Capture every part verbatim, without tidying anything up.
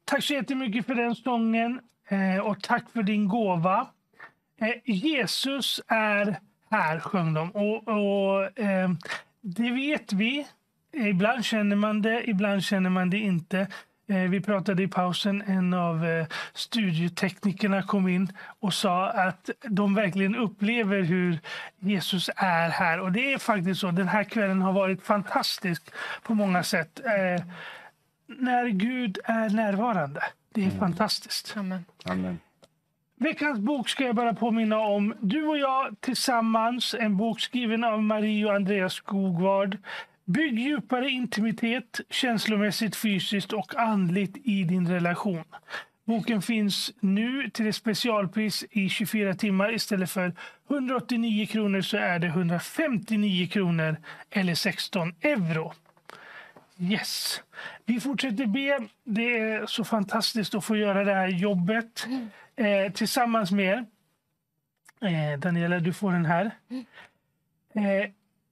tack så jättemycket för den sången eh, och tack för din gåva. Eh, Jesus är här, sjöng de. Och, och eh, det vet vi. Ibland känner man det, ibland känner man det inte. Eh, vi pratade i pausen, en av eh, studieteknikerna kom in och sa att de verkligen upplever hur Jesus är här. Och det är faktiskt så. Den här kvällen har varit fantastisk på många sätt. Eh, när Gud är närvarande. Det är mm. fantastiskt. Amen. Amen. Veckans bok ska jag bara påminna om. Du och jag tillsammans, en bok skriven av Marie och Andreas Skogvard. Bygg djupare intimitet, känslomässigt, fysiskt och andligt i din relation. Boken finns nu till ett specialpris i tjugofyra timmar. Istället för hundraåttionio kronor så är det hundrafemtionio kronor eller sexton euro. Yes. Vi fortsätter be. Det är så fantastiskt att få göra det här jobbet eh, tillsammans med er. Eh, Daniela, du får den här. Eh,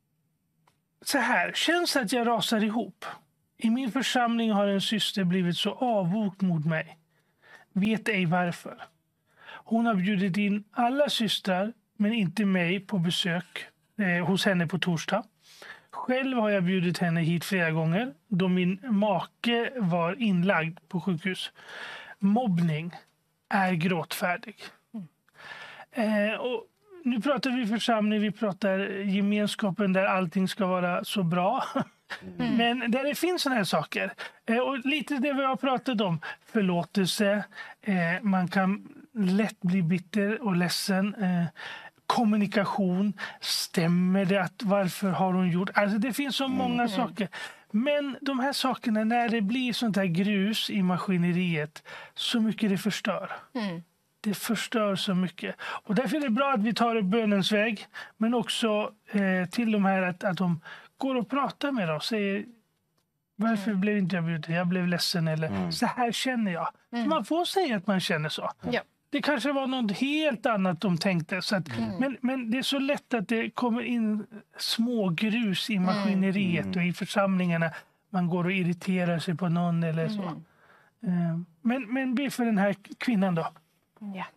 så här, känns att jag rasar ihop. I min församling har en syster blivit så avvokt mot mig. Vet ej varför. Hon har bjudit in alla systrar, men inte mig, på besök eh, hos henne på torsdag. Själv har jag bjudit henne hit flera gånger då min make var inlagd på sjukhus. Mobbning är gråtfärdig. Mm. Eh, och nu pratar vi församling, vi pratar gemenskapen där allting ska vara så bra. Mm. Men där det finns såna här saker. Eh, och lite det vi har pratat om. Förlåtelse. Eh, man kan lätt bli bitter och ledsen. Eh, kommunikation. Stämmer det? Att varför har hon gjort? Alltså det finns så många mm. saker. Men de här sakerna, när det blir sånt här grus i maskineriet, så mycket det förstör. Mm. Det förstör så mycket. Och därför är det bra att vi tar bönens väg. Men också eh, till de här att, att de går och pratar med oss. Säger, varför mm. blev inte jag bjuden? Jag blev ledsen. Eller mm. så här känner jag. Mm. Man får säga att man känner så. Ja. Det kanske var något helt annat de tänkte. Så att, mm. men, men det är så lätt att det kommer in små grus i maskineriet mm. och i församlingarna. Man går och irriterar sig på någon eller så. Mm. Men, men be för den här kvinnan då. Ja.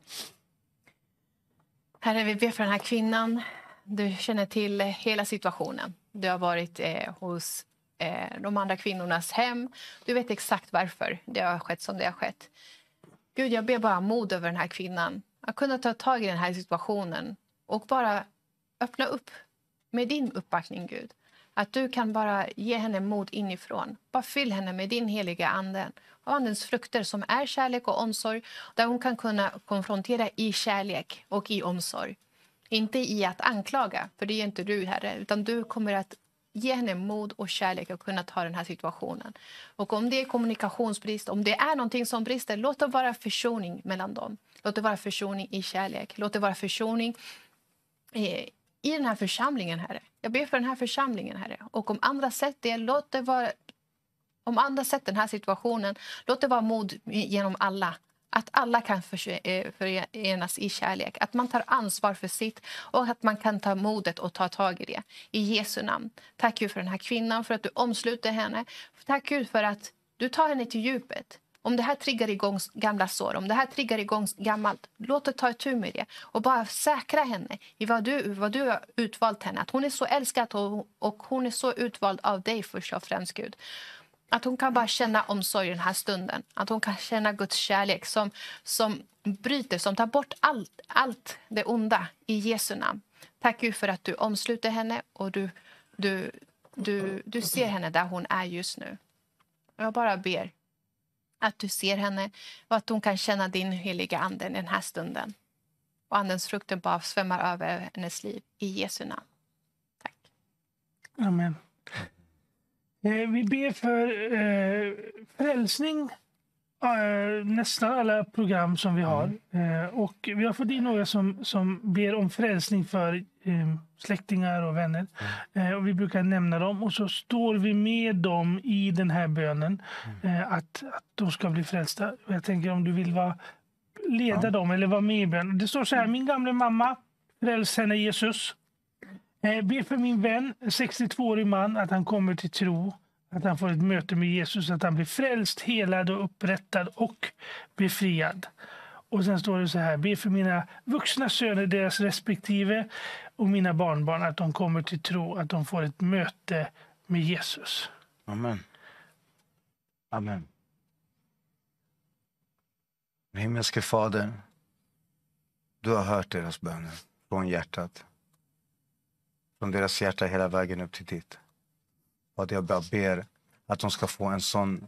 Herre, vi ber för den här kvinnan. Du känner till hela situationen. Du har varit eh, hos eh, de andra kvinnornas hem. Du vet exakt varför det har skett som det har skett. Gud, jag ber bara mod över den här kvinnan. Att kunna ta tag i den här situationen. Och bara öppna upp med din uppbackning, Gud. Att du kan bara ge henne mod inifrån. Bara fyll henne med din heliga ande. Och andens frukter som är kärlek och omsorg. Där hon kan kunna konfrontera i kärlek och i omsorg. Inte i att anklaga, för det är inte du, Herre. Utan du kommer att ge henne mod och kärlek att kunna ta den här situationen. Och om det är kommunikationsbrist, om det är någonting som brister, låt det vara försoning mellan dem. Låt det vara försoning i kärlek. Låt det vara försoning i, i den här församlingen, Herre. Jag ber för den här församlingen, Herre. Och om andra sätt det, låt det vara... Om andra sett den här situationen, låt det vara mod genom alla. Att alla kan förenas i kärlek. Att man tar ansvar för sitt och att man kan ta modet och ta tag i det. I Jesu namn. Tack Gud för den här kvinnan, för att du omsluter henne. Tack Gud för att du tar henne till djupet. Om det här triggar igång gamla sår, om det här triggar igång gammalt, låt det ta tur med det. Och bara säkra henne i vad du, vad du har utvalt henne. Att hon är så älskad och, och hon är så utvald av dig först och främst, Gud. Att hon kan bara känna omsorg i den här stunden. Att hon kan känna Guds kärlek som, som bryter, som tar bort allt, allt det onda i Jesu namn. Tack Gud för att du omsluter henne och du, du, du, du ser henne där hon är just nu. Jag bara ber att du ser henne och att hon kan känna din heliga ande i den här stunden. Och andens frukter bara svämmar över hennes liv i Jesu namn. Tack. Amen. Eh, vi ber för eh, frälsning. Eh, nästan alla program som vi har. Eh, och vi har fått in några som, som ber om frälsning för eh, släktingar och vänner. Eh, och vi brukar nämna dem. Och så står vi med dem i den här bönen. Eh, att, att de ska bli frälsta. Och jag tänker om du vill vara, leda ja. dem eller vara med i bönen. Det står så här: min gamla mamma, fräls henne Jesus. Eh, be för min vän, sextiotvåårig man, att han kommer till tro. Att han får ett möte med Jesus, att han blir frälst, helad och upprättad och befriad. Och sen står det så här: be för mina vuxna söner, deras respektive, och mina barnbarn, att de kommer till tro, att de får ett möte med Jesus. Amen. Amen. Himmelske Fader, du har hört deras böner från hjärtat. Från deras hjärta hela vägen upp till ditt. Och jag bara ber att de ska få en sån,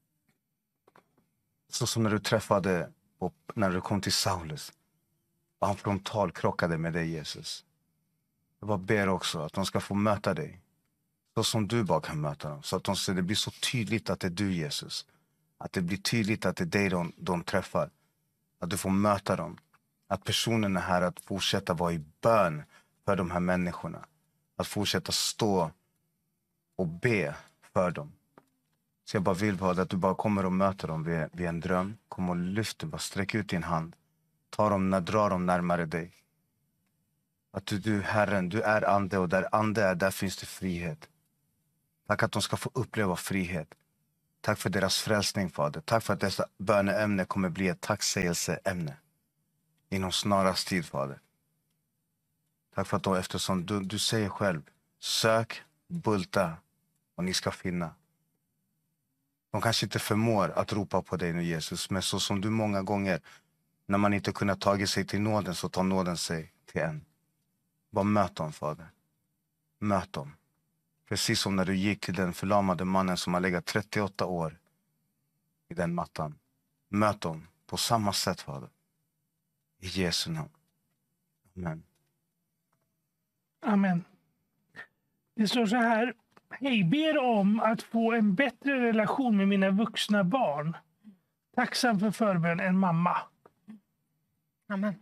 så som när du träffade och när du kom till Saulus och han frontalkrockade med dig, Jesus. Jag bara ber också att de ska få möta dig så som du bara kan möta dem, så att de, så det blir så tydligt att det är du, Jesus, att det blir tydligt att det är dig de, de träffar, att du får möta dem, att personen är här att fortsätta vara i bön för de här människorna, att fortsätta stå och be för dem. Så jag bara vill på att du bara kommer och möter dem vid, vid en dröm. Kom och lyft dem, bara sträck ut din hand. Ta dem, dra dem närmare dig. Att du, du, Herren, du är ande, och där ande är, där finns det frihet. Tack att de ska få uppleva frihet. Tack för deras frälsning, Fader. Tack för att dessa böneämne kommer bli ett tacksägelseämne inom snarast tid, Fader. Tack för att då, eftersom du, du säger själv, sök, bulta och ni ska finna. De kanske inte förmår att ropa på dig nu, Jesus, men så som du många gånger, när man inte kunnat tagit sig till nåden, så tar nåden sig till en. Bara möt dem, Fader. Möt dem. Precis som när du gick till den förlamade mannen som har legat trettioåtta år i den mattan. Möt dem på samma sätt, Fader. I Jesu namn. Amen. Amen. Det står så här: hej, ber om att få en bättre relation med mina vuxna barn. Tacksam för förbön, en mamma. Amen.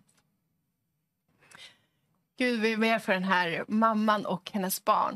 Gud, vi ber för den här mamman och hennes barn.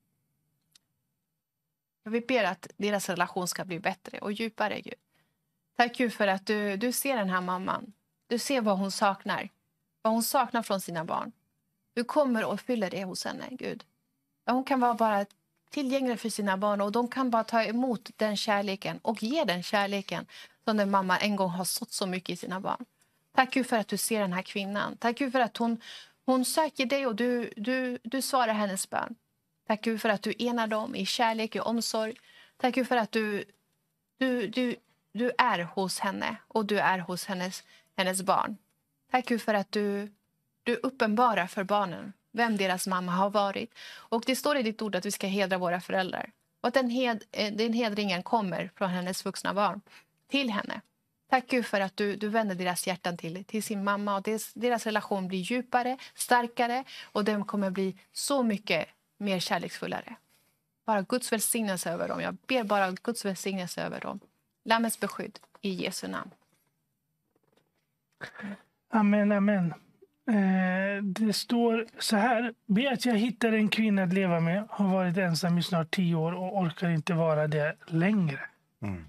Vi ber att deras relation ska bli bättre och djupare, Gud. Tack Gud för att du, du ser den här mamman. Du ser vad hon saknar. Vad hon saknar från sina barn. Du kommer och fyller det hos henne, Gud. Hon kan vara bara tillgänglig för sina barn, och de kan bara ta emot den kärleken och ge den kärleken som den mamma en gång har sått så mycket i sina barn. Tack Gud för att du ser den här kvinnan. Tack Gud för att hon, hon söker dig och du, du, du svarar hennes bön. Tack Gud för att du enar dem i kärlek och omsorg. Tack Gud för att du, du, du, du är hos henne och du är hos hennes, hennes barn. Tack Gud för att du, du uppenbarar för barnen vem deras mamma har varit. Och det står i ditt ord att vi ska hedra våra föräldrar. Och att den, hed, den hedringen kommer från hennes vuxna barn till henne. Tack Gud för att du, du vänder deras hjärtan till, till sin mamma. Och deras, deras relation blir djupare, starkare. Och den kommer bli så mycket mer kärleksfullare. Bara Guds välsignelse över dem. Jag ber bara Guds välsignelse över dem. Lammets beskydd i Jesu namn. Amen, amen. Eh, det står så här: be att jag hittar en kvinna att leva med. Har varit ensam i snart tio år och orkar inte vara det längre. Mm.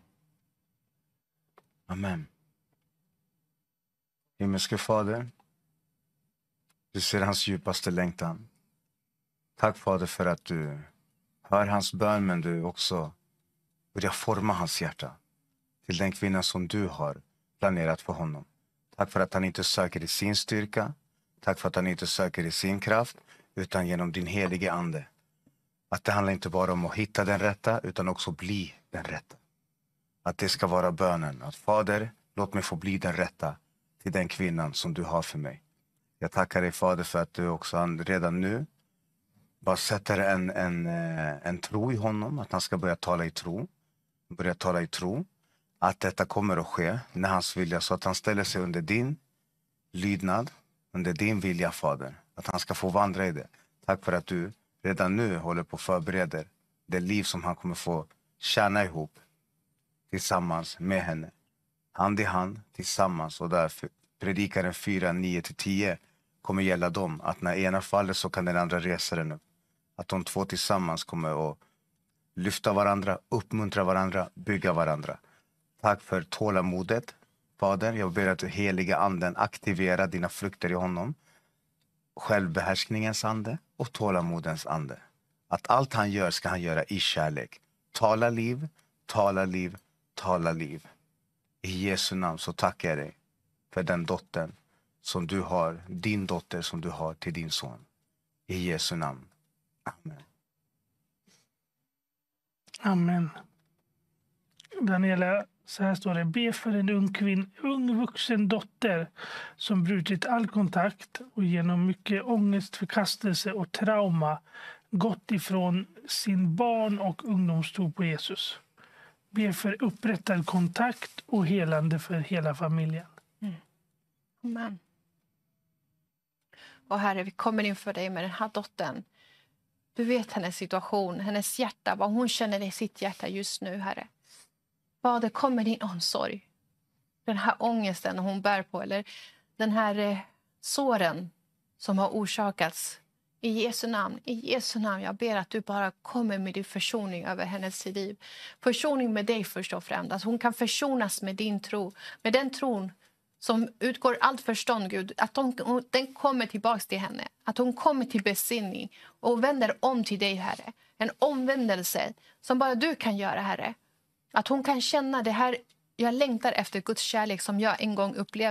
Amen. Himmelske Fader, du ser hans djupaste längtan. Tack Fader för att du hör hans bön, men du också börjar forma hans hjärta till den kvinna som du har planerat för honom. Tack för att han inte söker i sin styrka. Tack för att han inte söker i sin kraft, utan genom din helige ande. Att det handlar inte bara om att hitta den rätta, utan också bli den rätta. Att det ska vara bönen. Att Fader, låt mig få bli den rätta till den kvinnan som du har för mig. Jag tackar dig Fader för att du också redan nu bara sätter en, en, en tro i honom. Att han ska börja tala i tro. Börja tala i tro. Att detta kommer att ske när hans vilja. Så att han ställer sig under din lydnad. Under din vilja, Fader. Att han ska få vandra i det. Tack för att du redan nu håller på att förbereda det liv som han kommer få tjäna ihop. Tillsammans med henne. Hand i hand, tillsammans. Och därför predikaren fyra, nio till tio kommer gälla dem. Att när ena faller så kan den andra resa den upp. Att de två tillsammans kommer att lyfta varandra, uppmuntra varandra, bygga varandra. Tack för tålamodet, Fader. Jag ber att du heliga anden aktiverar dina frukter i honom. Självbehärskningens ande och tålamodens ande. Att allt han gör ska han göra i kärlek. Tala liv, tala liv, tala liv. I Jesu namn så tackar jag dig för den dottern som du har, din dotter som du har till din son. I Jesu namn. Amen. Amen. Daniela, så här står det. Be för en ung, kvinn, ung vuxen dotter som brutit all kontakt och genom mycket ångest, förkastelse och trauma gått ifrån sin barn- och ungdomstro på Jesus. Be för upprättad kontakt och helande för hela familjen. Mm. Amen. Och Herre, vi kommer inför dig med den här dottern. Du vet hennes situation, hennes hjärta, vad hon känner i sitt hjärta just nu, Herre. Fader, kom med din omsorg. Den här ångesten hon bär på, eller den här eh, såren som har orsakats. I Jesu namn, i Jesu namn, jag ber att du bara kommer med din försoning över hennes liv. Försoning med dig först och främst. Att hon kan försonas med din tro. Med den tron som utgår allt förstånd, Gud. Att de, den kommer tillbaka till henne. Att hon kommer till besinning och vänder om till dig, Herre. En omvändelse som bara du kan göra, Herre. Att hon kan känna det här, jag längtar efter Guds kärlek som jag en gång upplevde.